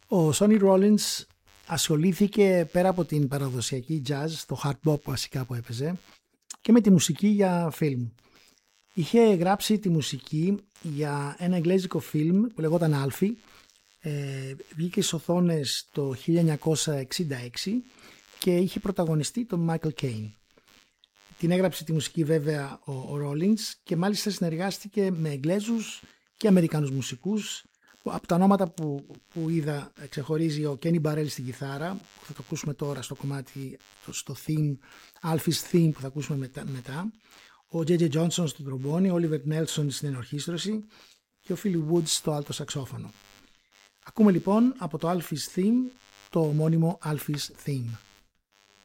Ο Sonny Rollins ασχολήθηκε πέρα από την παραδοσιακή jazz, το hard bop βασικά που έπαιζε, και με τη μουσική για φιλμ. Είχε γράψει τη μουσική για ένα εγγλέζικο φιλμ που λεγόταν Alfie, βγήκε στις οθόνες το 1966 και είχε πρωταγωνιστεί τον Michael Caine. Την έγραψε τη μουσική βέβαια ο Rollins και μάλιστα συνεργάστηκε με Εγγλέζους και Αμερικανούς μουσικούς. Από τα ονόματα που είδα ξεχωρίζει ο Kenny Barrell στην κιθάρα, που θα το ακούσουμε τώρα στο κομμάτι, στο theme, Alfie's Theme που θα ακούσουμε μετά. Ο J.J. Johnson στο τρομπόνι, ο Oliver Nelson στην ενορχήστρωση και ο Philly Woods στο άλτο σαξόφωνο. Ακούμε λοιπόν από το Alfie's Theme το ομώνυμο Alfie's Theme.